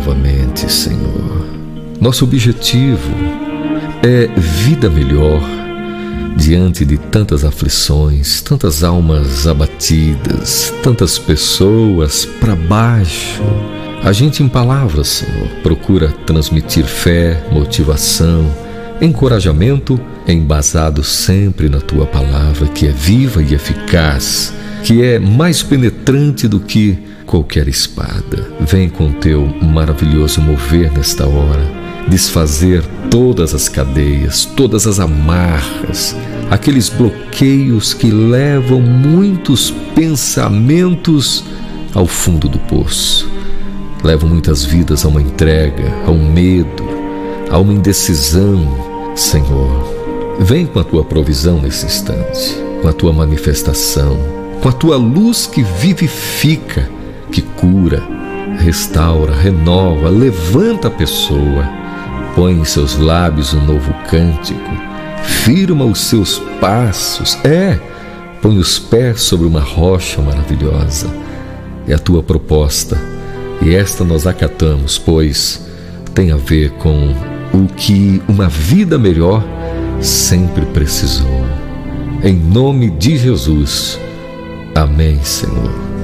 novamente, Senhor. Nosso objetivo é vida melhor diante de tantas aflições, tantas almas abatidas, tantas pessoas para baixo. A gente, em palavras, Senhor, procura transmitir fé, motivação, encorajamento, embasado sempre na Tua palavra, que é viva e eficaz, que é mais penetrante do que qualquer espada. Vem com Teu maravilhoso mover nesta hora, desfazer todas as cadeias, todas as amarras, aqueles bloqueios que levam muitos pensamentos ao fundo do poço. Levam muitas vidas a uma entrega, a um medo, a uma indecisão. Senhor, vem com a Tua provisão nesse instante, com a Tua manifestação, com a Tua luz que vivifica, que cura, restaura, renova, levanta a pessoa, põe em seus lábios um novo cântico, firma os seus passos, põe os pés sobre uma rocha maravilhosa. É a Tua proposta, e esta nós acatamos, pois tem a ver com o que uma vida melhor sempre precisou. Em nome de Jesus. Amém, Senhor.